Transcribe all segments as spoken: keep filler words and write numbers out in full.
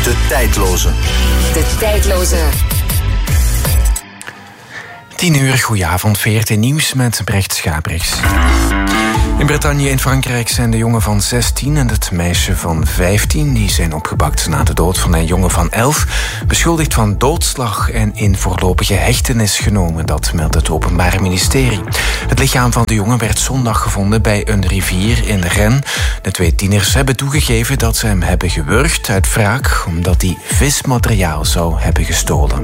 De tijdloze. De tijdloze. tien uur, goedenavond, V R T Nieuws met Brecht Schabrichs. In Bretagne in Frankrijk zijn de jongen van zestien en het meisje van vijftien... die zijn opgepakt na de dood van een jongen van elf... beschuldigd van doodslag en in voorlopige hechtenis genomen. Dat meldt het Openbaar Ministerie. Het lichaam van de jongen werd zondag gevonden bij een rivier in Rennes. De twee tieners hebben toegegeven dat ze hem hebben gewurgd uit wraak... omdat hij vismateriaal zou hebben gestolen.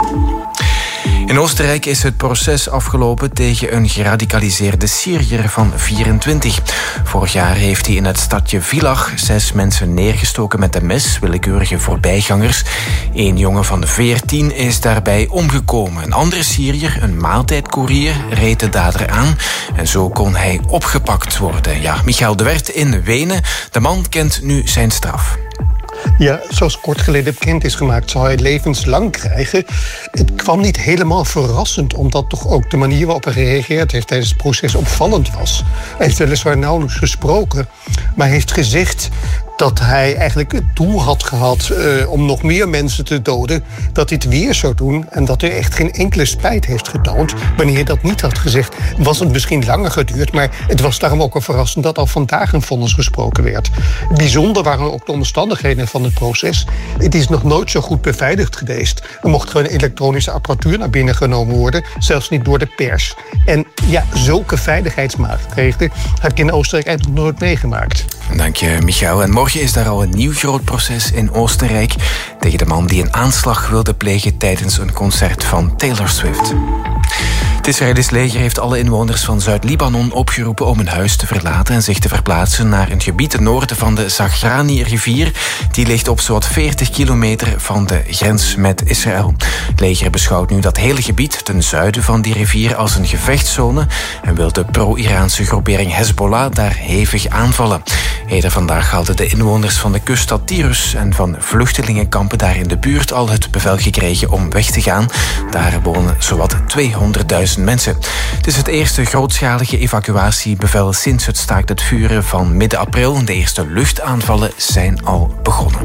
In Oostenrijk is het proces afgelopen tegen een geradicaliseerde Syriër van vierentwintig. Vorig jaar heeft hij in het stadje Villach zes mensen neergestoken met een mes, willekeurige voorbijgangers. Eén jongen van veertien is daarbij omgekomen. Een andere Syriër, een maaltijdcourier, reed de dader aan en zo kon hij opgepakt worden. Ja, Michael de Wert in Wenen. De man kent nu zijn straf. Ja, zoals kort geleden bekend is gemaakt, zou hij levenslang krijgen. Het kwam niet helemaal verrassend, omdat toch ook de manier waarop hij gereageerd heeft tijdens het proces opvallend was. Hij heeft weliswaar nauwelijks gesproken, maar hij heeft gezegd dat hij eigenlijk het doel had gehad uh, om nog meer mensen te doden, dat hij het weer zou doen en dat hij echt geen enkele spijt heeft getoond. Wanneer hij dat niet had gezegd, was het misschien langer geduurd, maar het was daarom ook wel verrassend dat al vandaag een vonnis gesproken werd. Bijzonder waren ook de omstandigheden van het proces. Het is nog nooit zo goed beveiligd geweest. Er mocht geen elektronische apparatuur naar binnen genomen worden, zelfs niet door de pers. En ja, zulke veiligheidsmaatregelen heb ik in Oostenrijk eigenlijk nog nooit meegemaakt. Dank je, Michael. En morgen is daar al een nieuw groot proces in Oostenrijk tegen de man die een aanslag wilde plegen tijdens een concert van Taylor Swift. Het Israëlisch leger heeft alle inwoners van Zuid-Libanon opgeroepen om hun huis te verlaten en zich te verplaatsen naar een gebied ten noorden van de Zagrani-rivier. Die ligt op zo'n veertig kilometer van de grens met Israël. Het leger beschouwt nu dat hele gebied ten zuiden van die rivier als een gevechtszone en wil de pro-Iraanse groepering Hezbollah daar hevig aanvallen. Eerder vandaag hadden de inwoners van de kuststad Tyrus en van vluchtelingenkampen daar in de buurt al het bevel gekregen om weg te gaan. Daar wonen zowat tweehonderdduizend mensen. Het is het eerste grootschalige evacuatiebevel sinds het staakt het vuren van midden april. De eerste luchtaanvallen zijn al begonnen.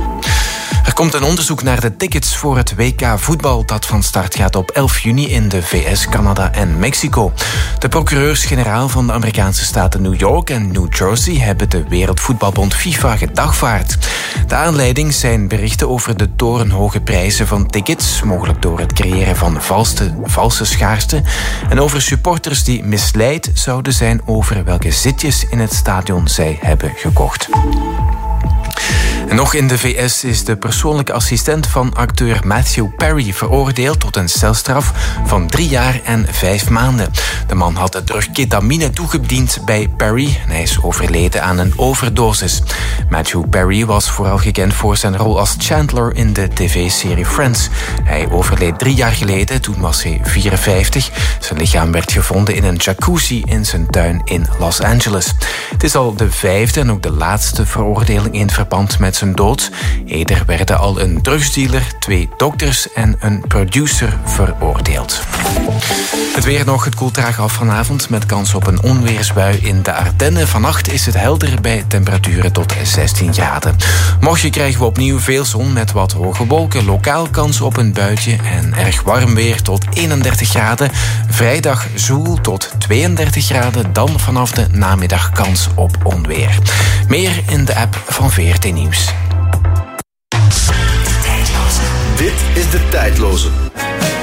Er komt een onderzoek naar de tickets voor het W K voetbal dat van start gaat op elf juni in de V S, Canada en Mexico. De procureurs-generaal van de Amerikaanse staten New York en New Jersey hebben de Wereldvoetbalbond FIFA gedagvaard. De aanleiding zijn berichten over de torenhoge prijzen van tickets, mogelijk door het creëren van valse, valse schaarste, en over supporters die misleid zouden zijn over welke zitjes in het stadion zij hebben gekocht. En nog in de V S is de persoonlijke assistent van acteur Matthew Perry veroordeeld tot een celstraf van drie jaar en vijf maanden. De man had de drug ketamine toegediend bij Perry en hij is overleden aan een overdosis. Matthew Perry was vooral gekend voor zijn rol als Chandler in de tv-serie Friends. Hij overleed drie jaar geleden, toen was hij vierenvijftig. Zijn lichaam werd gevonden in een jacuzzi in zijn tuin in Los Angeles. Het is al de vijfde en ook de laatste veroordeling in verband met zijn dood. Eerder werden al een drugsdealer, twee dokters en een producer veroordeeld. Het weer nog, het koelt traag af vanavond met kans op een onweersbui in de Ardennen. Vannacht is het helder bij temperaturen tot zestien graden. Morgen krijgen we opnieuw veel zon met wat hoge wolken, lokaal kans op een buitje en erg warm weer tot eenendertig graden. Vrijdag zoel tot tweeëndertig graden, dan vanaf de namiddag kans op onweer. Meer in de app van V R T Nieuws. Dit is De Tijdloze.